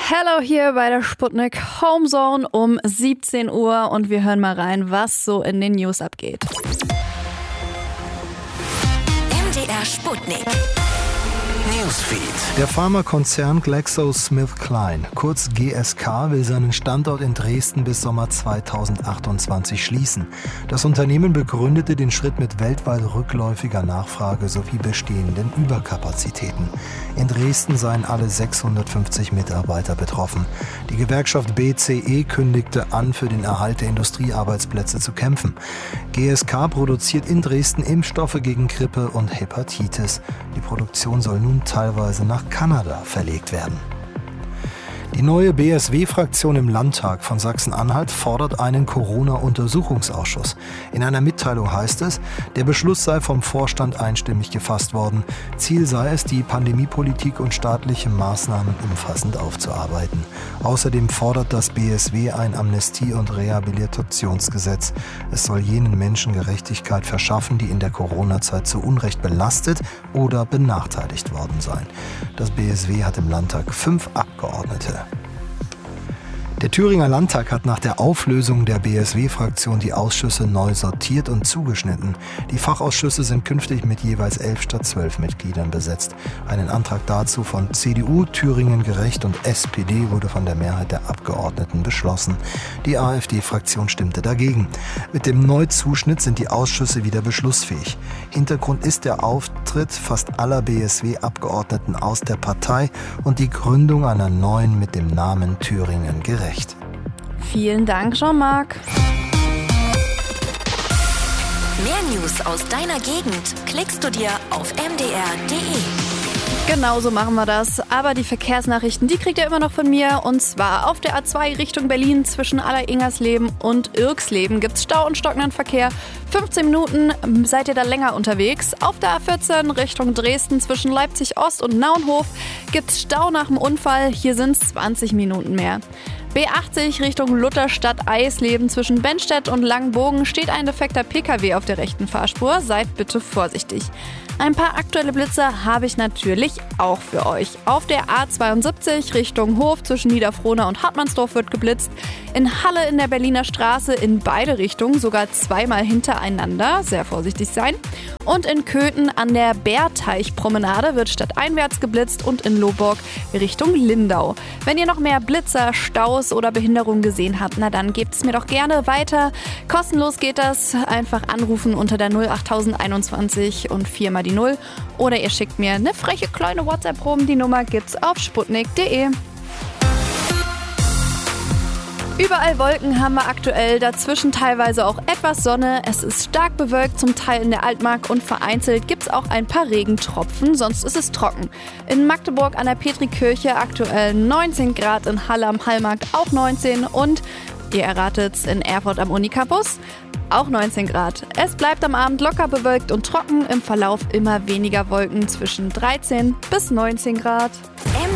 Hello hier bei der Sputnik Homezone um 17 Uhr und wir hören mal rein, was so in den News abgeht. MDR Sputnik. Newsfeed. Der Pharmakonzern GlaxoSmithKline, kurz GSK, will seinen Standort in Dresden bis Sommer 2028 schließen. Das Unternehmen begründete den Schritt mit weltweit rückläufiger Nachfrage sowie bestehenden Überkapazitäten. In Dresden seien alle 650 Mitarbeiter betroffen. Die Gewerkschaft BCE kündigte an, für den Erhalt der Industriearbeitsplätze zu kämpfen. GSK produziert in Dresden Impfstoffe gegen Grippe und Hepatitis. Die Produktion soll nun teilweise nach Kanada verlegt werden. Die neue BSW-Fraktion im Landtag von Sachsen-Anhalt fordert einen Corona-Untersuchungsausschuss. In einer Mitteilung heißt es, der Beschluss sei vom Vorstand einstimmig gefasst worden. Ziel sei es, die Pandemiepolitik und staatliche Maßnahmen umfassend aufzuarbeiten. Außerdem fordert das BSW ein Amnestie- und Rehabilitationsgesetz. Es soll jenen Menschen Gerechtigkeit verschaffen, die in der Corona-Zeit zu Unrecht belastet oder benachteiligt worden seien. Das BSW hat im Landtag 5 Abgeordnete. Der Thüringer Landtag hat nach der Auflösung der BSW-Fraktion die Ausschüsse neu sortiert und zugeschnitten. Die Fachausschüsse sind künftig mit jeweils 11 statt 12 Mitgliedern besetzt. Einen Antrag dazu von CDU, Thüringen Gerecht und SPD wurde von der Mehrheit der Abgeordneten beschlossen. Die AfD-Fraktion stimmte dagegen. Mit dem Neuzuschnitt sind die Ausschüsse wieder beschlussfähig. Hintergrund ist der Auftritt fast aller BSW-Abgeordneten aus der Partei und die Gründung einer neuen mit dem Namen Thüringen Gerecht. Vielen Dank, Jean-Marc. Mehr News aus deiner Gegend klickst du dir auf mdr.de. Genau so machen wir das. Aber die Verkehrsnachrichten, die kriegt ihr immer noch von mir. Und zwar auf der A2 Richtung Berlin zwischen Aller-Ingersleben und Irksleben gibt es Stau und stockenden Verkehr. 15 Minuten seid ihr da länger unterwegs. Auf der A14 Richtung Dresden zwischen Leipzig-Ost und Naunhof gibt es Stau nach dem Unfall. Hier sind es 20 Minuten mehr. B80 Richtung Lutherstadt-Eisleben zwischen Bennstedt und Langenbogen steht ein defekter PKW auf der rechten Fahrspur. Seid bitte vorsichtig. Ein paar aktuelle Blitze habe ich natürlich auch für euch. Auf der A72 Richtung Hof zwischen Niederfrohna und Hartmannsdorf wird geblitzt. In Halle in der Berliner Straße in beide Richtungen, sogar zweimal hintereinander. Sehr vorsichtig sein. Und in Köthen an der Bärteichpromenade wird stadteinwärts geblitzt und in Lohburg Richtung Lindau. Wenn ihr noch mehr Blitzer, Staus oder Behinderungen gesehen habt, na dann gebt es mir doch gerne weiter. Kostenlos geht das. Einfach anrufen unter der 08021 und 4 mal die 0. Oder ihr schickt mir eine freche kleine WhatsApp rum. Die Nummer gibt's auf sputnik.de. Überall Wolken haben wir aktuell, dazwischen teilweise auch etwas Sonne. Es ist stark bewölkt, zum Teil in der Altmark und vereinzelt gibt es auch ein paar Regentropfen, sonst ist es trocken. In Magdeburg an der Petrikirche aktuell 19 Grad, in Halle am Hallmarkt auch 19 und, ihr erratet's, in Erfurt am Unicampus auch 19 Grad. Es bleibt am Abend locker bewölkt und trocken, im Verlauf immer weniger Wolken zwischen 13 bis 19 Grad.